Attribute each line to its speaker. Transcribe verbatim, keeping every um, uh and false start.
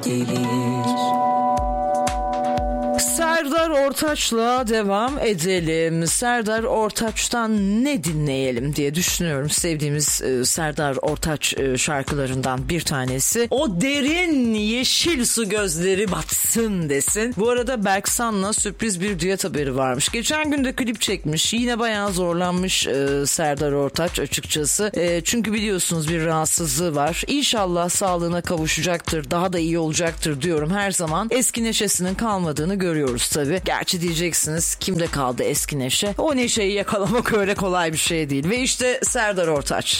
Speaker 1: Serdar Ortaç'la devam edelim. Serdar Ortaç'tan ne dinleyelim diye düşünüyorum. Sevdiğimiz e, Serdar Ortaç e, şarkılarından bir tanesi. O derin yeşil su gözleri batsın desin. Bu arada Berksan'la sürpriz bir düet haberi varmış. Geçen gün de klip çekmiş. Yine bayağı zorlanmış e, Serdar Ortaç açıkçası. E, çünkü biliyorsunuz bir rahatsızlığı var. İnşallah sağlığına kavuşacaktır. Daha da iyi olacaktır diyorum her zaman. Eski neşesinin kalmadığını görüyoruz tabii. Gerçi diyeceksiniz kimde kaldı eski neşe? O neşeyi yakalamak öyle kolay bir şey değil. Ve işte Serdar Ortaç.